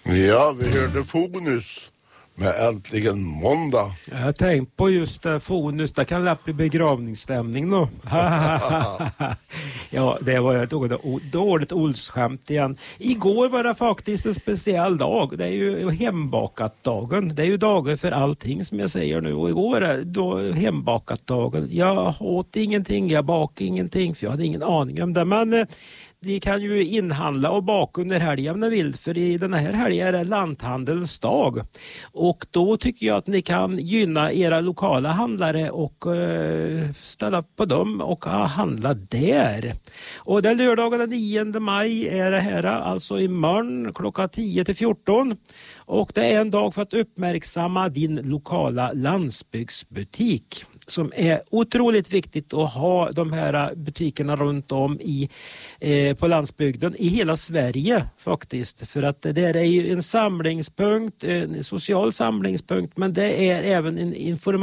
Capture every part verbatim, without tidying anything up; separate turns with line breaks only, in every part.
Ja, vi hörde Fonus med Äntligen måndag.
Jag har tänkt på just uh, Fonus, där kan läpp i begravningsstämning då. Ja, det var ett dåligt, dåligt olskämt igen. Igår var det faktiskt en speciell dag. Det är ju hembakat dagen. Det är ju dagar för allting som jag säger nu. Och igår är det då hembakat dagen. Jag åt ingenting, jag bakade ingenting för jag hade ingen aning om det. Men uh, ni kan ju inhandla och baka under helgen om ni vill, för i den här helgen är det lanthandelns dag. Och då tycker jag att ni kan gynna era lokala handlare och uh, ställa på dem och uh, handla där. Och den lördagen den nionde maj är det här, alltså imorgon klockan tio till fjorton. Och det är en dag för att uppmärksamma din lokala landsbygdsbutik, som är otroligt viktigt att ha de här butikerna runt om i, eh, på landsbygden i hela Sverige faktiskt. För att det där är ju en samlingspunkt, en social samlingspunkt, men det är även en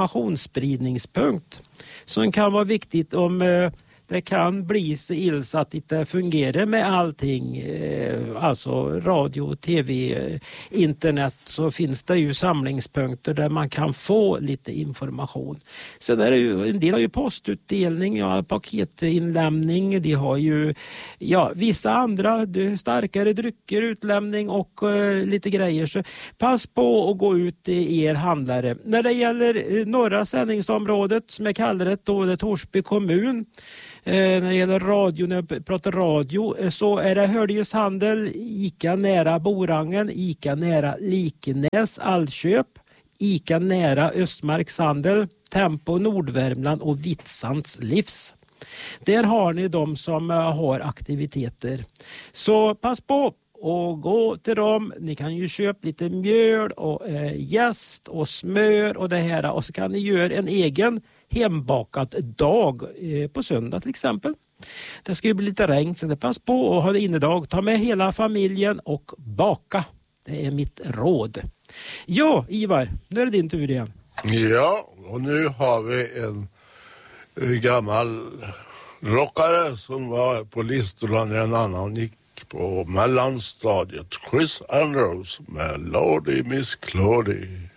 informationsspridningspunkt som kan vara viktigt om eh, det kan bli så illa så att det inte fungerar med allting, alltså radio, tv, internet, så finns det ju samlingspunkter där man kan få lite information. Sen är det ju, en del har ju postutdelning, ja, paketinlämning, de har ju ja, vissa andra starkare drycker, utlämning och uh, lite grejer. Så pass på att gå ut i er handlare. När det gäller norra sändningsområdet som jag kallar det då, det är Torsby kommun. Eh, när det gäller radio, när jag pratar radio, eh, så är det Höljes handel, Ica nära Borangen, Ica nära Likenäs, Allköp, Ica nära Östmarks handel, Tempo Nordvärmland och Vitsands livs. Där har ni de som eh, har aktiviteter. Så pass på och gå till dem. Ni kan ju köpa lite mjöl och eh, jäst och smör och det här, och så kan ni göra en egen hembakat dag eh, på söndag till exempel. Det ska ju bli lite regn, så det pass på och ha det innedag. Ta med hela familjen och baka. Det är mitt råd. Ja, Ivar, nu är det din tur igen.
Ja, och nu har vi en uh, gammal rockare som var på listorna när en annan gick på mellanstadiet. Chris Andrews med Lordy Miss Claudie.